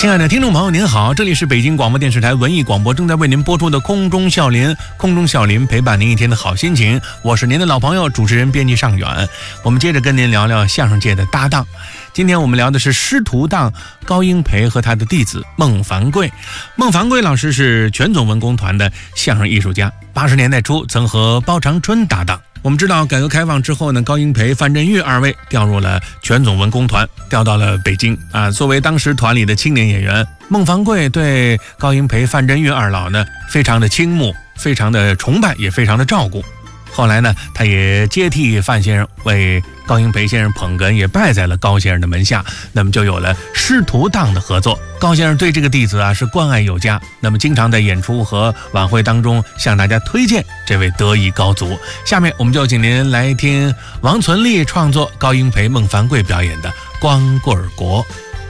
亲爱的听众朋友您好，这里是北京广播电视台文艺广播正在为您播出的空中笑林，空中笑林陪伴您一天的好心情，我是您的老朋友主持人编辑尚远。我们接着跟您聊聊相声界的搭档，今天我们聊的是师徒档高英培和他的弟子孟凡贵。孟凡贵老师是全总文工团的相声艺术家，80年代初曾和包长春搭档。我们知道改革开放之后呢，高英培、范振钰二位调入了全总文工团，调到了北京啊。作为当时团里的青年演员，孟凡贵对高英培、范振钰二老呢非常的倾慕，非常的崇拜，也非常的照顾。后来呢，他也接替范先生为高英培先生捧哏，也拜在了高先生的门下，那么就有了师徒档的合作。高先生对这个弟子啊是关爱有加，那么经常在演出和晚会当中向大家推荐这位德艺高足。下面我们就请您来听王存利创作、高英培、孟凡贵表演的《光棍国》。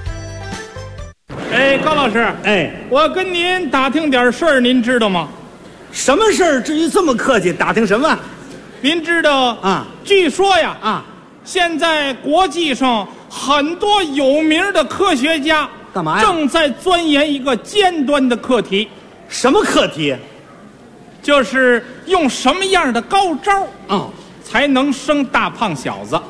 哎，高老师， 哎， 我跟您打听点事儿，您知道吗？ 什么事儿？至于这么客气？打听什么？ 您知道啊？ 据说呀， 现在国际上很多有名的科学家干嘛呀？ 正在钻研一个尖端的课题。 什么课题？ 就是用什么样的高招才能生大胖小子。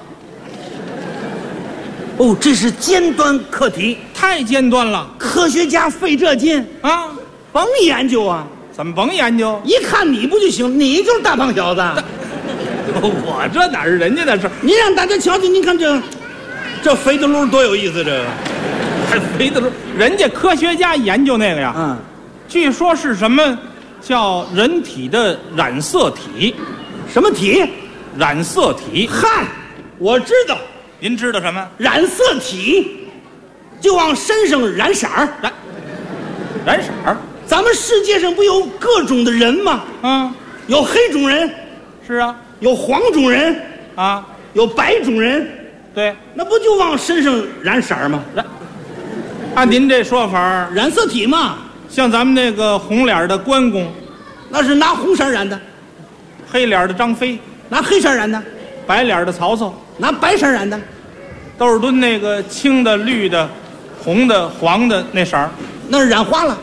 哦，这是尖端课题， 太尖端了， 科学家费这劲啊， 甭研究啊。 怎么甭研究？ 一看你不就行？你就是大胖小子。 我这哪是人家的事？ 您让大家瞧瞧，您看这肥的噜多有意思，这个还肥的噜，人家科学家研究那个呀，据说是什么叫人体的染色体？ 什么体？ 染色体。 嗨，我知道。 您知道什么？ 染色体，就往身上染色儿。 染色儿。 咱们世界上不有各种的人吗？有黑种人， 是啊， 有黄种人啊， 有白种人， 对， 那不就往身上染色吗？ 按您这说法， 染色体嘛， 像咱们那个红脸的关公， 那是拿红色染的； 黑脸的张飞， 拿黑色染的； 白脸的曹操， 拿白色染的； 窦尔敦那个青的、绿的、红的、黄的那色儿， 那是染花了。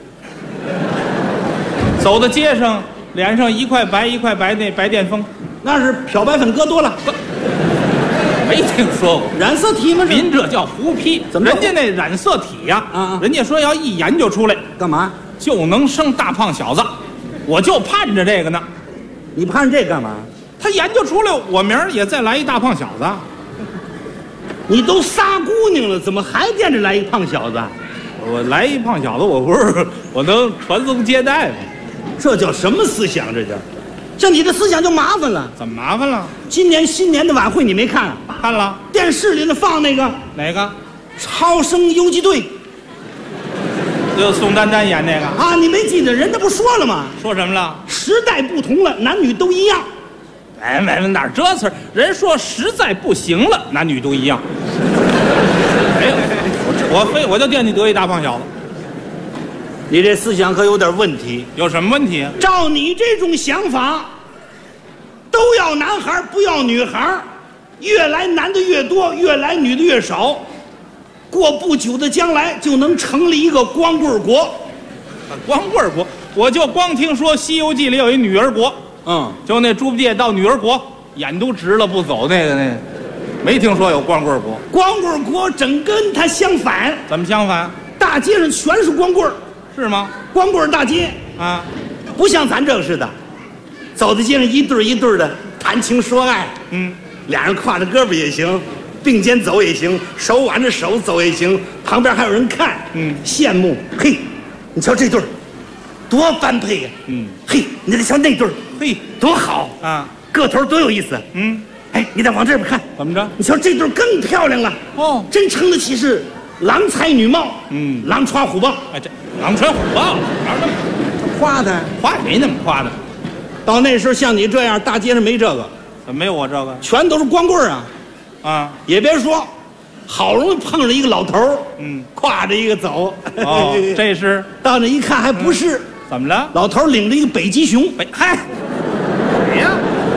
走到街上，脸上一块白一块白，那白癜风， 那是漂白粉搁多了。 没听说过染色体吗？ 您这叫胡批。 怎么？ 人家那染色体呀，人家说要一研究出来， 干嘛就能生大胖小子。我就盼着这个呢。 你盼这干嘛？ 他研究出来，我明儿也再来一大胖小子。 你都仨姑娘了，怎么还惦着来一胖小子？ 我来一胖小子，我不是我能传宗接代吗？ 这叫什么思想？这你的思想就麻烦了。 怎么麻烦了？ 今年新年的晚会你没看？ 看了。 电视里头放那个哪个？ 超生游击队。 就宋丹丹演那个啊？你没记得？人家不说了吗？ 说什么了？ 时代不同了，男女都一样。 哎，哪这词儿？人说实在不行了，男女都一样。哎呦，我就惦记得一大胖小子。 你这思想可有点问题。 有什么问题？ 照你这种想法，都要男孩不要女孩，越来男的越多，越来女的越少，过不久的将来就能成立一个光棍国。 光棍国，我就光听说《西游记》里有一女儿国，就那猪八戒到女儿国，眼都直了不走，那没听说有光棍国。 光棍国整跟它相反。 怎么相反？ 大街上全是光棍。 是吗？ 光棍大街啊， 不像咱这似的，走在街上一对一对的谈情说爱，俩人挎着胳膊也行，并肩走也行，手挽着手走也行，旁边还有人看，羡慕。嘿，你瞧这对儿，多般配呀！嘿，你再瞧那对儿， 嘿， 多好啊， 个头多有意思。哎，你再往这边看， 怎么着？ 你瞧这对儿更漂亮了。哦，真称得起是郎才女貌，狼穿虎豹。 哎，这狼穿虎豹，哪那么夸他？ 夸也没那么夸的。 到那时候像你这样，大街上没这个， 怎么没有我这个？ 全都是光棍啊！ 啊， 也别说，好容易碰上一个老头儿，挎着一个走。 哦，这是到那一看还不是？ 怎么了？ 老头领着一个北极熊。 嗨，谁呀？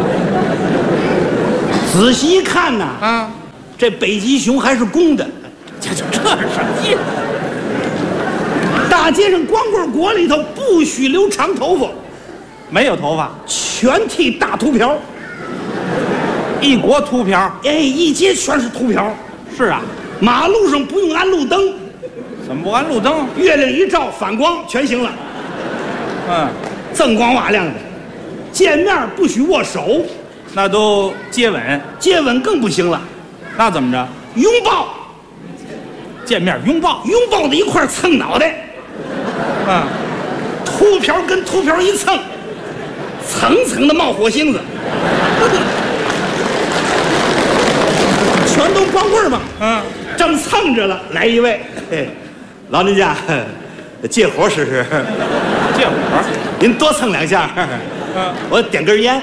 仔细一看呐，这北极熊还是公的。 这是什么意思？ 大街上光棍国里头不许留长头发， 没有头发， 全剃大秃瓢。 一国秃瓢。 哎，一街全是秃瓢。 是啊， 马路上不用安路灯， 怎么不安路灯？ 月亮一照反光全行了。锃光瓦亮的。见面不许握手， 那都接吻， 接吻更不行了。 那怎么着？ 拥抱， 见面拥抱， 拥抱在一块蹭脑袋。秃瓢跟秃瓢一蹭，层层的冒火星子。全都光棍嘛。正蹭着了，来一位，老人家，借火试试。 借火， 您多蹭两下。我点根烟。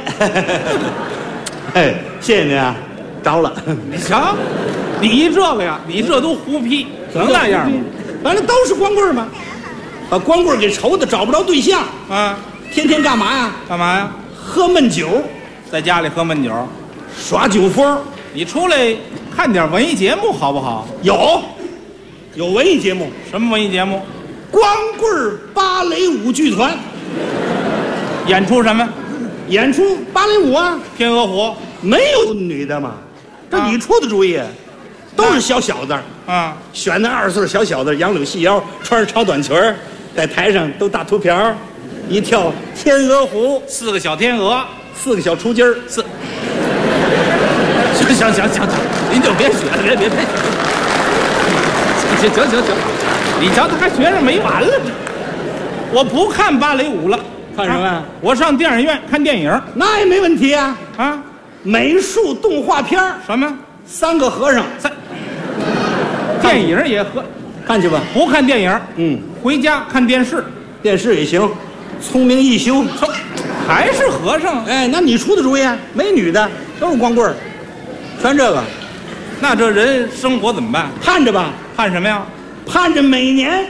谢谢您啊，着了。 你瞧，你这个呀，你这都胡批，能那样吗？ 完了都是光棍嘛，把光棍给愁的找不着对象啊！ 天天干嘛呀？ 干嘛呀？ 喝闷酒， 在家里喝闷酒， 耍酒疯。 你出来看点文艺节目好不好？ 有文艺节目。 什么文艺节目？ 光棍芭蕾舞剧团。 演出什么？ 演出芭蕾舞啊。 天鹅湖没有女的嘛？这你出的主意，都是小小子啊， 选的20岁小小子，杨柳细腰，穿着超短裙，在台上都大秃瓢，一跳天鹅湖 ，4个小天鹅 ，4个小雏鸡儿， 行，您就别学了，别，行，你瞧他还学着没完了，我不看芭蕾舞了。 看什么呀？ 我上电影院看电影， 那也没问题啊。美术动画片什么 ？3个和尚。 电影也看去吧。 不看电影，回家看电视。 电视也行，聪明一休。 还是和尚。 哎，那你出的主意啊？没女的，都是光棍儿，全这个。 那这人生活怎么办？ 盼着吧。 盼什么呀？ 盼着每年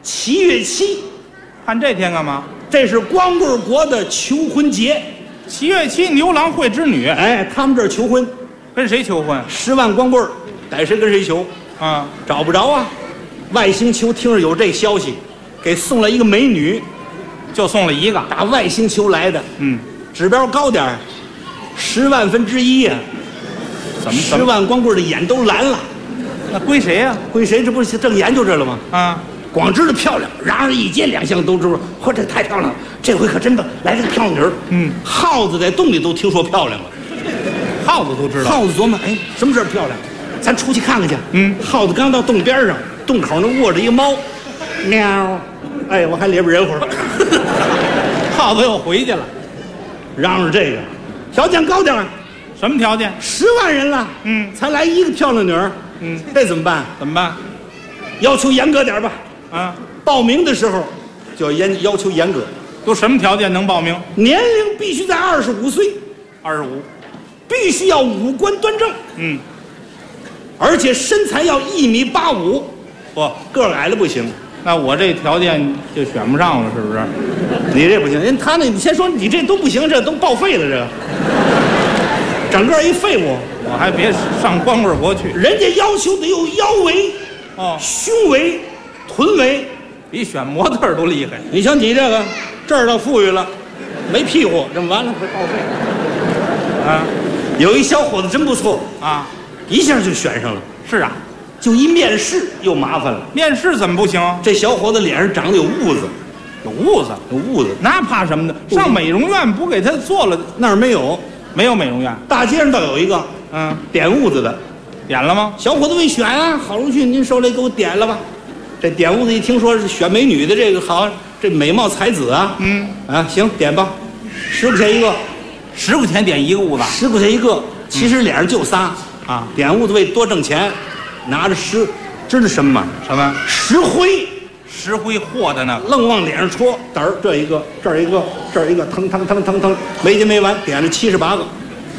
7月7。 盼这天干嘛？ 这是光棍国的求婚节。 7月7牛郎会织女。 哎，他们这儿求婚， 跟谁求婚 ？10万光棍儿，逮谁跟谁求啊？ 找不着啊！外星球听着有这消息，给送了一个美女， 就送了一个， 打外星球来的。指标高点儿，10万分之1呀。 怎么 10万光棍的眼都蓝了？ 那归谁呀？ 归谁？这不是正研究这了吗？光知道漂亮，然而一街两巷都知道，嚯，这太漂亮了！这回可真的来了个漂亮女儿。耗子在洞里都听说漂亮了， 耗子都知道。 耗子琢磨，哎，什么事儿漂亮？咱出去看看去。耗子刚到洞边上，洞口那卧着一个猫，喵，哎，我还里边人会儿。 耗子又回去了， 嚷嚷这个，条件高点儿。 什么条件 ？10万人了，才来一个漂亮女儿，这怎么办？ 怎么办？ 要求严格点吧。报名的时候就要求严格。 都什么条件能报名？ 年龄必须在25岁 ，25， 必须要五官端正，而且身材要1.85米。 不， 个儿矮了不行。 那我这条件就选不上了，是不是？ 你这不行，人他那你先说你这都不行，这都报废了，这整个一废物。 我还别上光棍国去， 人家要求得有腰围、胸围、臀围， 比选模特都厉害。 你瞧你这个这儿倒富裕了，没屁股，这么完了会报废。有一小伙子真不错一下就选上了。 是啊， 就一面试又麻烦了。 面试怎么不行？ 这小伙子脸上长得有痦子， 有痦子，那怕什么呢？上美容院不给他做了？ 那儿没有美容院。 大街上倒有一个，点痦子的， 点了吗？ 小伙子未选啊，好容易您手里给我点了吧。这点痦子一听说是选美女的，这个好，这美貌才子啊，行，点吧，10块钱一个 ，10块钱点一个痦子 ，10块钱一个，其实脸上就仨点痦子为多挣钱，拿着知道什么吗？ 什么？ 石灰和的呢， 愣往脸上戳，嘚儿这一个，这儿一个，这儿一个，腾，没完没完，点了78个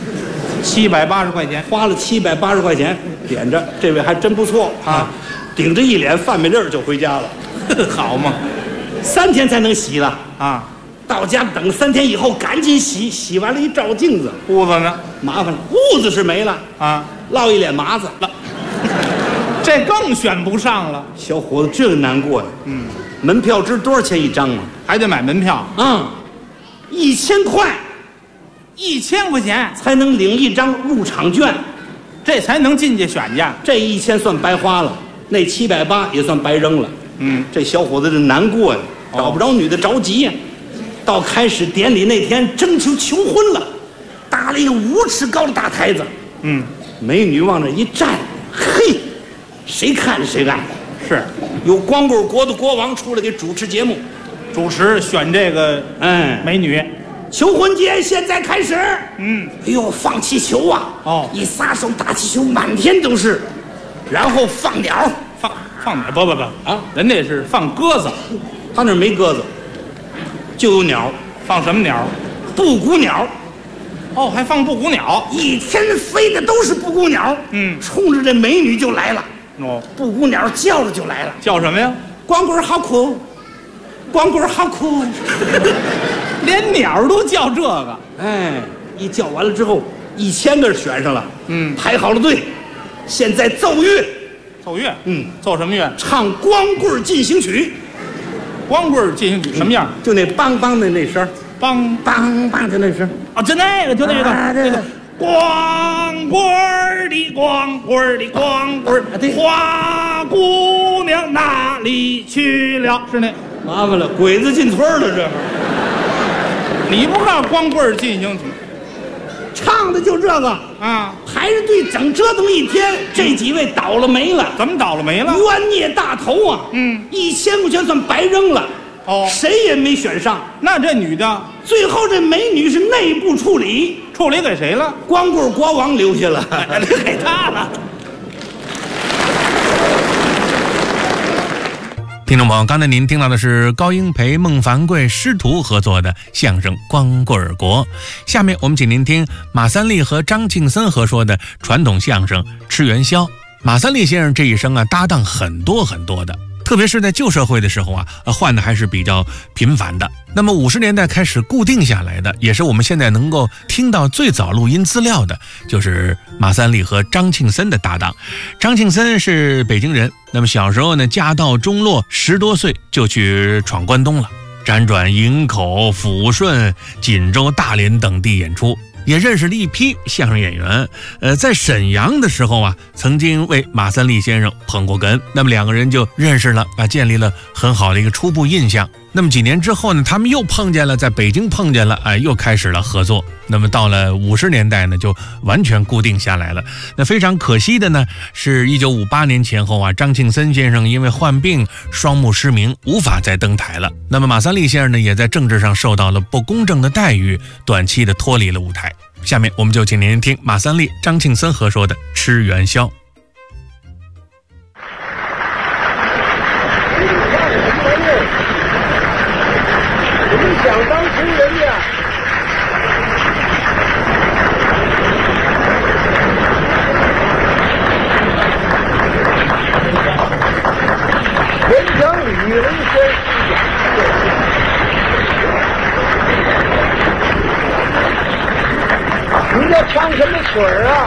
，780块钱， 花了780块钱点着，这位还真不错顶着一脸饭米粒儿就回家了， 好嘛 ，3天才能洗了到家等3天以后赶紧洗，洗完了一照镜子， 痦子呢？ 麻烦了，痦子是没了落一脸麻子了。 这更选不上了。 小伙子这个难过呀。门票值多少钱一张啊？ 还得买门票。 1000块 ，1000块钱才能领一张入场券， 这才能进去选去。 这1000算白花了，那780也算白扔了。这小伙子这难过呀，找不着女的着急呀。到开始典礼那天，征求求婚了，搭了一个5尺高的大台子。美女往那一站，嘿，谁看谁爱。 是， 有光棍国的国王出来给主持节目， 主持选这个美女。 求婚节现在开始。哎呦，放气球啊！一撒手，大气球满天都是，然后放鸟， 放鸟不啊，人家是放鸽子， 他那没鸽子，就有鸟。 放什么鸟？ 布谷鸟。 还放布谷鸟， 一天飞的都是布谷鸟。冲着这美女就来了。布谷鸟叫着就来了。 叫什么呀？ 光棍好酷，光棍好酷。 连鸟都叫这个。 一叫完了之后，1000个选上了。排好了队，现在奏乐。 奏乐。奏什么乐？ 唱《光棍进行曲》。 光棍进行曲什么样？ 就那梆梆的那声， 梆梆梆就那声。 就那个，这个。光棍儿的光棍儿的光棍儿，花姑娘哪里去了？是那。 麻烦了，鬼子进村了这。 你不告诉光棍儿进行曲， 唱的就这个啊！ 排着队整折腾一天，这几位倒了霉了。 怎么倒了霉了？ 冤孽大头啊！1000块钱算白扔了。谁也没选上。 那这女的， 最后这美女是内部处理给谁了？ 光棍国王留下了， 给他了。 听众朋友，刚才您听到的是高英培、孟凡贵师徒合作的相声《光棍国》。下面我们请您听马三立和张庆森合说的传统相声《吃元宵》。马三立先生这一生搭档很多的，特别是在旧社会的时候换的还是比较频繁的。那么50年代开始固定下来的，也是我们现在能够听到最早录音资料的，就是马三立和张庆森的搭档。张庆森是北京人，那么小时候呢，家道中落，10多岁就去闯关东了，辗转营口、抚顺、锦州、大连等地演出。也认识了一批相声演员，在沈阳的时候曾经为马三立先生捧过哏，那么2个人就认识了，建立了很好的一个初步印象。那么几年之后呢，他们又碰见了，在北京碰见了，又开始了合作。那么到了50年代呢，就完全固定下来了。那非常可惜的呢，是1958年前后张庆森先生因为患病双目失明，无法再登台了。那么马三立先生呢，也在政治上受到了不公正的待遇，短期的脱离了舞台。下面我们就请您听马三立、张庆森合说的《吃元宵》。 想当情人家，人讲女人先你要唱什么曲儿啊？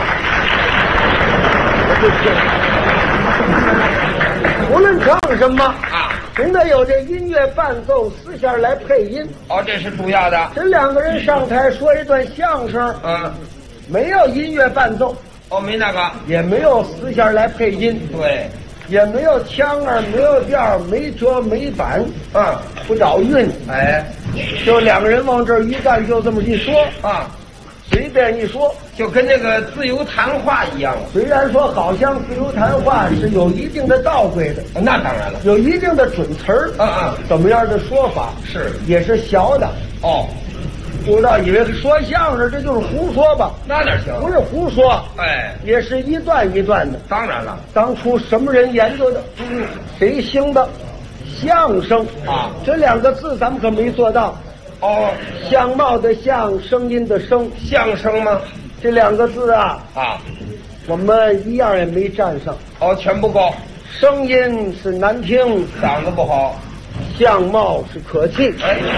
无论唱什么总得有这音乐伴奏4下来配音。 这是主要的。 这2个人上台说一段相声，没有音乐伴奏， 没那个， 也没有4下来配音， 对， 也没有腔儿，没有调儿，没折没板，不找韵，就2个人往这儿一站，就这么一说随便一说， 就跟那个自由谈话一样。 虽然说好像自由谈话是有一定的道规的， 那当然了， 有一定的准词儿，怎么样的说法是也是小的。不知道以为说相声这就是胡说吧？ 那哪行？ 不是胡说，也是一段一段的。 当然了， 当初什么人研究的？谁兴的？相声这2个字咱们可没做到。相貌的相，声音的声， 相声吗？ 这2个字我们一样也没占上。 全不够。 声音是难听， 嗓子不好； 相貌是可气。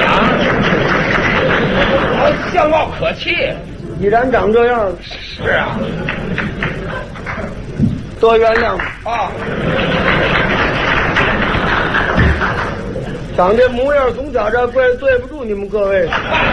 相貌可气， 既然长这样， 是啊。 多原谅吧。 啊， 长这模样总觉着怪对不住你们各位。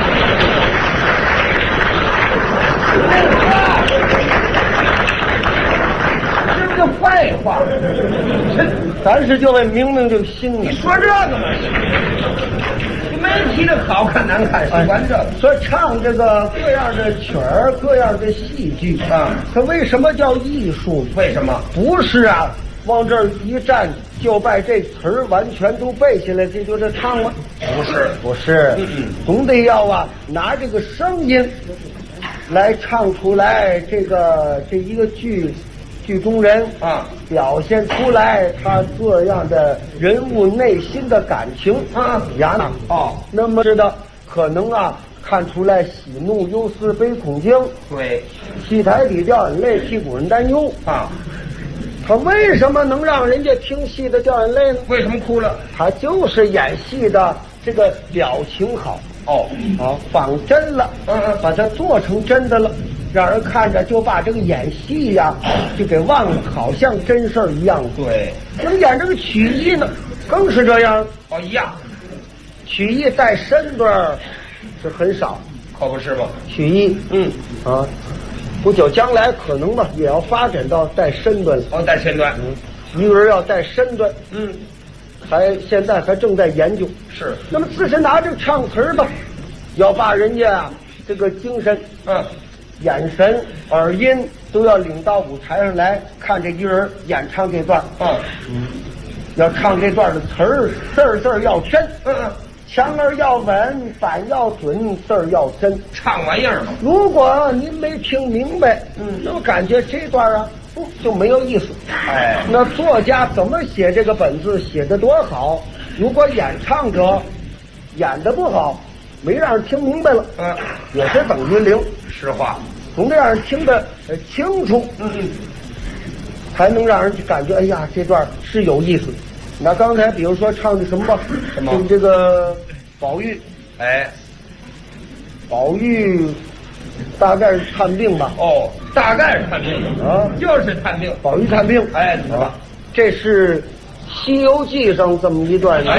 这不就废话？ 咱是就为明明这个心呢。 你说这个嘛？你没提这好看难看，喜欢这个。 说唱这个各样的曲儿，各样的戏剧啊， 它为什么叫艺术？ 为什么？ 不是啊，往这儿一站就把这词儿完全都背下来，这就是唱吗？ 不是， 不是，总得要啊，拿这个声音来唱出来这一个剧中人啊， 表现出来他各样的人物内心的感情啊呀哦， 那么知道可能啊看出来喜怒忧思悲恐惊， 对戏台底掉眼泪，替古人担忧啊。 他为什么能让人家听戏的掉眼泪呢？ 为什么哭了？ 他就是演戏的这个表情好哦， 啊，仿真了，把它做成真的了，让人看着就把这个演戏呀就给忘了，好像真事儿一样。 对， 能演这个曲艺呢，更是这样。 哦，一样， 曲艺带身段是很少， 可不是吗？ 曲艺不久将来可能吧也要发展到带身段了。 哦，带身段， 一个人要带身段，现在还正在研究。 是。 那么自身拿这个唱词儿吧，要把人家啊这个精神、眼神、耳音都要领到舞台上来，看这一人演唱这段。要唱这段的词儿，字儿要真。腔儿要稳，板要准，字儿要真。 唱玩意儿嘛。 如果您没听明白，我感觉这段啊就没有意思。那作家怎么写这个本子写得多好，如果演唱者演得不好，没让人听明白了，也是等于零。 实话， 总得让人听得清楚，才能让人感觉哎呀这段是有意思。那刚才比如说唱的什么这个宝玉，宝玉大概是探病吧？ 哦，大概是探病啊， 就是探病。 宝玉探病，这是《西游记》上这么一段。 这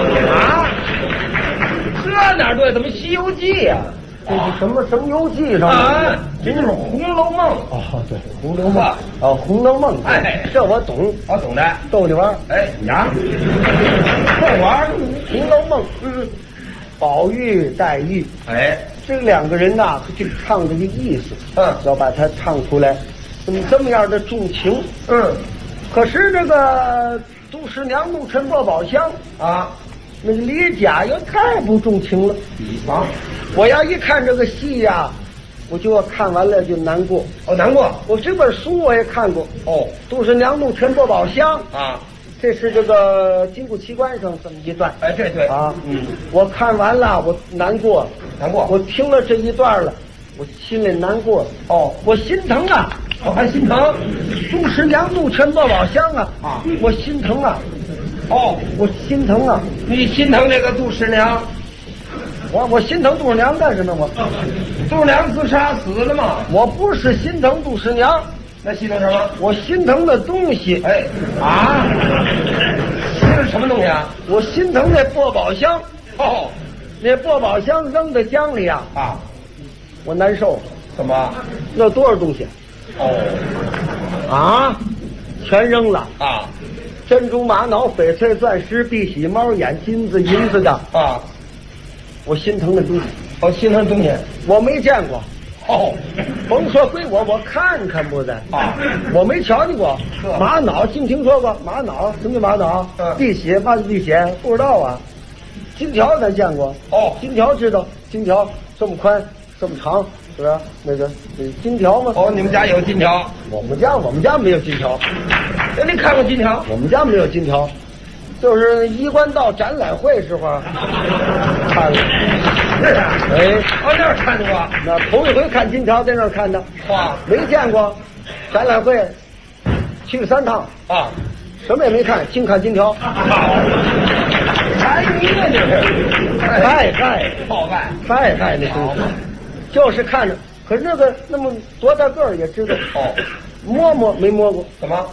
哪对？怎么《西游记》呀？ 这是什么游记上啊？这就是《红楼梦》。 哦，对，《红楼梦》《红楼梦》。这我懂， 我懂的， 逗你玩。 呀，逗玩《 红楼梦》。宝玉、黛玉，这两个人呐，这个唱的一个意思，要把它唱出来，这么样的重情，可是这个杜十娘怒沉落宝箱啊，那个李甲又太不重情了我要一看这个戏呀，我就要看完了就难过。 难过。 我这本书我也看过。杜十娘怒沉落宝箱啊。这是这个金谷奇观上这么一段。 这对啊，我看完了，我难过。我听了这一段了，我心里难过。我心疼啊！ 我还心疼。 杜十娘怒沉落宝箱啊！我心疼啊！我心疼啊！ 你心疼这个杜十娘？ 我心疼杜十娘干什么？ 杜十娘自杀死了吗？ 我不是心疼杜十娘。 那心疼什么？ 我心疼的东西。 心疼什么东西啊？ 我心疼那破宝箱。那破宝箱扔在江里啊！我难受。 怎么？ 那多少东西？全扔了珍珠、玛瑙、翡翠、钻石、碧玺、猫眼、金子、银子的我心疼的东西。 心疼的东西我没见过。甭说归我看看不得我没瞧见过。玛瑙净听说过，玛瑙什么叫玛瑙？碧玺嘛是碧玺？不知道啊。金条咱见过。金条知道，金条这么宽这么长，是不是？那个金条吗？ 你们家有金条？ 我们家没有金条。 那你看过金条？ 我们家没有金条，就是衣冠道展览会时候看了。 是啊，那儿看见过。 那头一回看金条在那儿看的。没见过。展览会去了3趟什么也没看，净看金条。 财迷呢这是。 太那东西，就是看着。可是那么多大个儿也知道。摸没摸过。 怎么？